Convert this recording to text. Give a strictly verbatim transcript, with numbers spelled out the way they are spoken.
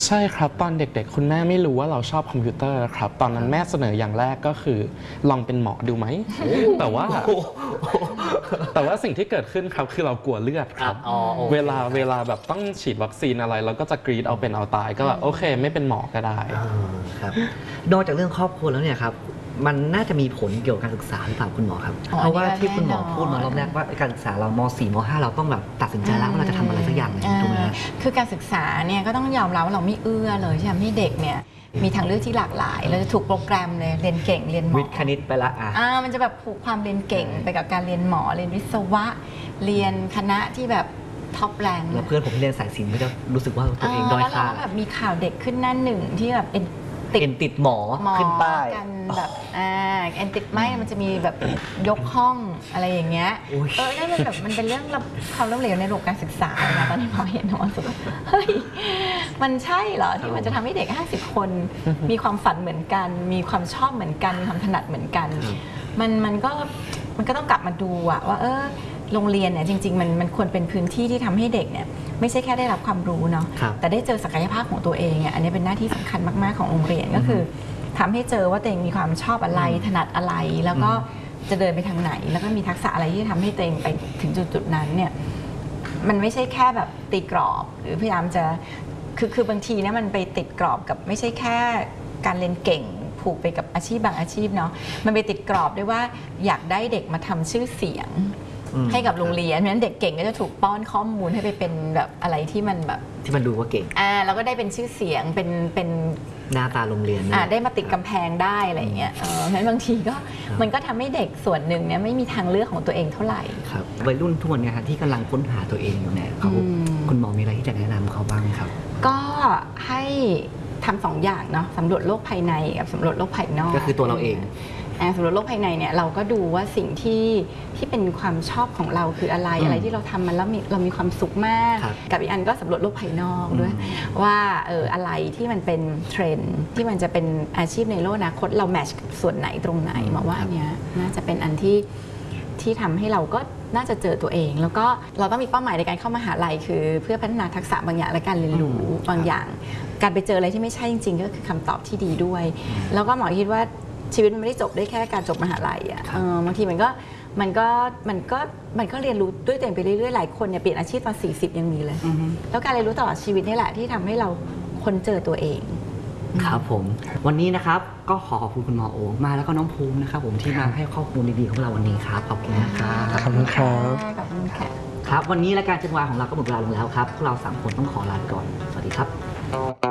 ใช่ครับตอนเด็กๆคุณแม่ไม่รู้ว่าเราชอบคอมพิวเตอร์ครับตอนนั้นแม่เสนออย่างแรกก็คือลองเป็นหมอดูไหมแต่ว่าแต่ว่าสิ่งที่เกิดขึ้นครับคือเรากลัวเลือดครับเวลาเวลาแบบต้องฉีดวัคซีนอะไรเราก็จะกรีดเอาเป็นเอาตายก็โอเคไม่เป็นหมอก็ได้ครับนอกจากเรื่องครอบครัวแล้วเนี่ยครับมันน่าจะมีผลเกี่ยวกับการศึกษาหรือเปล่าคุณหมอครับเพราะว่าที่คุณหมอพูดมารอบแรกว่าการศึกษาเราม สี่ ม ห้าเราต้องแบบตัดสินใจแล้วว่าเราจะทำอะไรสักอย่างเลยถูกไหมคือการศึกษาเนี่ยก็ต้องยอมรับว่าเราไม่เอื้อเลยที่ทำให้เด็กเนี่ยมีทางเลือกที่หลากหลายเราจะถูกโปรแกรมเลยเรียนเก่งเรียนหมอวิทย์คณิตไปละอ่ะอ่ามันจะแบบผูกความเรียนเก่งไปกับการเรียนหมอเรียนวิศวะเรียนคณะที่แบบท็อปแรงแล้วเพื่อนผมที่เรียนสายศิลป์ก็จะรู้สึกว่าตัวเองด้อยค่าแล้วแบบมีข่าวเด็กขึ้นหน้าหนึ่งที่แบบเป็นติดติดหมอขึ้นป้ายกันแบบอ่าแอนติดไม่มันจะมีแบบยกห้องอะไรอย่างเงี้ยเออนั่นมันแบบมันเป็นเรื่องความล้มเหลวในระบบการศึกษานะตอนนี้พอเห็นนะว่าสุดเฮ้ยมันใช่เหรอที่มันจะทำให้เด็กห้าสิบคนมีความฝันเหมือนกันมีความชอบเหมือนกันมีความถนัดเหมือนกันมันมันก็มันก็ต้องกลับมาดูอะว่าเออโรงเรียนเนี่ยจริงๆมันมันควรเป็นพื้นที่ที่ทำให้เด็กเนี่ยไม่ใช่แค่ได้รับความรู้เนาะแต่ได้เจอศักยภาพของตัวเองอ่ะอันนี้เป็นหน้าที่สำคัญมากๆของโรงเรียนก็คือทำให้เจอว่าตัวเองมีความชอบอะไรถนัดอะไรแล้วก็จะเดินไปทางไหนแล้วก็มีทักษะอะไรที่ทำให้ตัวเองไปถึงจุดๆนั้นเนี่ยมันไม่ใช่แค่แบบตีกรอบหรือพยายามจะคือคือบางทีเนี่ยมันไปติดกรอบกับไม่ใช่แค่การเรียนเก่งผูกไปกับอาชีพบางอาชีพเนาะมันไปติดกรอบด้วยว่าอยากได้เด็กมาทำชื่อเสียงให้กับโรงเรียนเพราะฉะนั้นเด็กเก่งก็จะถูกป้อนข้อมูลให้ไปเป็นแบบอะไรที่มันแบบที่มันดูว่าเก่งอ่าแล้วก็ได้เป็นชื่อเสียงเป็นเป็นหน้าตาโรงเรียนอ่าได้มาติดกำแพงได้อะไรเงี้ยเออเพราะฉะนั้นบางทีก็มันก็ทำให้เด็กส่วนหนึ่งเนี่ยไม่มีทางเลือกของตัวเองเท่าไหร่ครับวัยรุ่นทุกวันนี้ครับที่กำลังค้นหาตัวเองอยู่เนี่ยเขาคุณหมอมีอะไรที่จะแนะนำเขาบ้างครับก็ให้ทำสองอย่างเนาะสำรวจโลกภายในกับสำรวจโลกภายนอกก็คือตัวเราเองสำรวจโลกภายในเนี่ยเราก็ดูว่าสิ่งที่ที่เป็นความชอบของเราคืออะไรอะไรที่เราทำมันแล้วเรามีความสุขมากกับอีกอันก็สำรวจโลกภายนอกด้วยว่าเอออะไรที่มันเป็นเทรนด์ที่มันจะเป็นอาชีพในโลกอนาคตเราแมทช์ส่วนไหนตรงไหนมาว่าอันเนี้ยน่าจะเป็นอันที่ที่ทำให้เราก็น่าจะเจอตัวเองแล้วก็เราต้องมีเป้าหมายในการเข้ามหาลัยคือเพื่อพัฒนาทักษะบางอย่างและการเรียนรู้บางอย่างการไปเจออะไรที่ไม่ใช่จริงๆก็คือคำตอบที่ดีด้วยแล้วก็หมอคิดว่าชีวิตมันไม่ได้จบได้แค่การจบมหาลัยอ่ะบางทีมันก็มันก็มันก็มันก็เรียนรู้ด้วยตัวเองไปเรื่อยๆหลายคนเนี่ยเปลี่ยนอาชีพตอนสี่สิบยังมีเลยแล้วการเรียนรู้ตลอดชีวิตนี่แหละที่ทำให้เราค้นเจอตัวเองครับผมวันนี้นะครับก็ขอขอบคุณคุณหมอโอ๋มาแล้วก็น้องภูมินะครับผมที่มาให้ข้อมูลดีๆของเราวันนี้ครับขอบคุณนะครับขอบคุณครับขอบคุณค่ะครับวันนี้รายการจังหวะของเราก็หมดเวลาลงแล้วครับพวกเราสามคนต้องขอลาไปก่อนสวัสดีครับ